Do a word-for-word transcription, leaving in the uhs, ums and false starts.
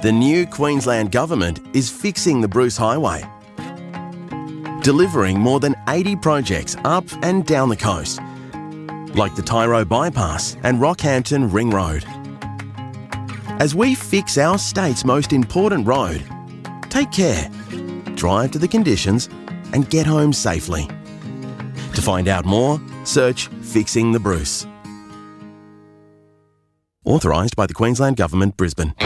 The new Queensland Government is fixing the Bruce Highway, delivering more than eighty projects up and down the coast, like the Tyro Bypass and Rockhampton Ring Road. As we fix our state's most important road, take care, drive to the conditions and get home safely. To find out more, search Fixing the Bruce. Authorised by the Queensland Government, Brisbane.